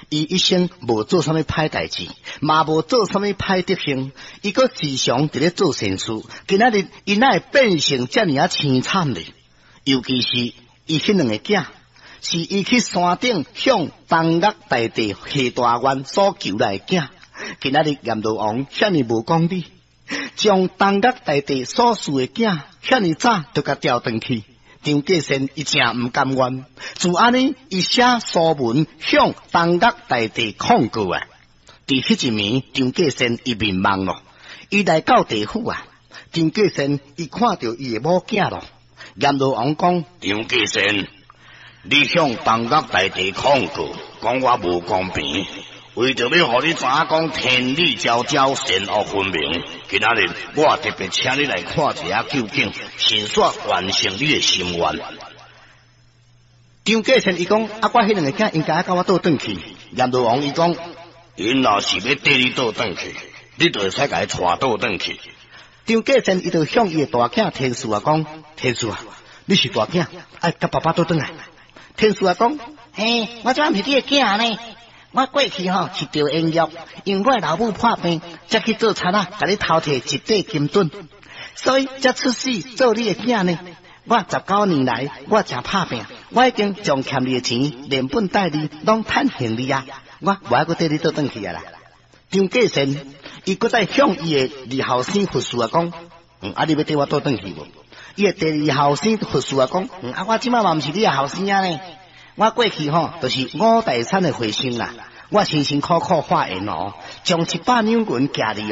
伊一生无做啥物歹代志，嘛无做啥物歹德行，伊阁时常伫咧做善事。今仔日伊哪会变成遮尔凄惨咧？尤其是伊迄两个囝，是伊去山顶向东岳大帝下大愿所求来的囝。今仔日阎罗王遐尼无讲理，将东岳大帝所赐的囝遐尼早就甲调转去。张继先伊真毋甘愿，就安尼伊写书文向东岳大帝控告啊！伫迄一暝，张继先伊面茫咯，伊来到地府啊！张继先伊看到伊的某囝咯，阎罗王讲：张继先，你向东岳大帝控告，讲我无公平。为着要互你知影讲天理昭昭，善恶分明，今仔日我特别请你来看一下究竟，先煞完成你的心愿。张继先伊讲：啊，我迄两个囝应该甲我倒转去。阎罗王伊讲：因若是要缀你倒转去，你就会使甲伊带倒转去。张继先伊就向伊的大囝天数啊讲：天数啊，你是大囝，爱甲爸爸倒转来。天数啊讲：嘿，我怎毋是你的囝呢？我过去是着冤狱，因我老母破病，才去做贼啊，甲你偷摕一块金盾，所以才出世做你的囝呢。我19年来，我真拍拼，我已经将欠你的钱连本带利拢摊还你啊！我无爱搁缀你倒转去啊啦。张继先伊搁再向伊的二后生护士啊讲：啊，你要缀我倒转去无？伊的第二后生护士啊讲：啊，我即摆嘛毋是你的后生啊呢。我过去就是5代山的回声啦，我辛辛苦苦化缘将100两银寄你。